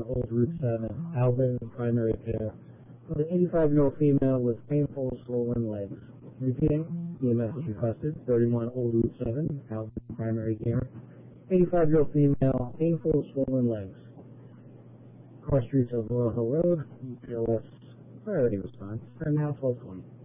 Old Route 7, Alvin, primary care, for an 85-year-old female with painful, swollen legs. Repeating, EMS is requested, 31 Old Route 7, Alvin, primary care, 85-year-old female, painful, swollen legs. Cross streets of Laurel Hill Road, PLS priority response, and now 1220.